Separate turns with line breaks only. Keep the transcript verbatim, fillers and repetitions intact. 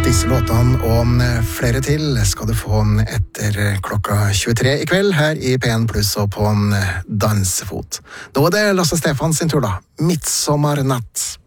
Disse låtene og flere til skal du få etter klokka tjuetre i kveld her i P en Pluss og på Dansefot. Nå er det Lasse Stefans sin tur da. Midtsommernatt.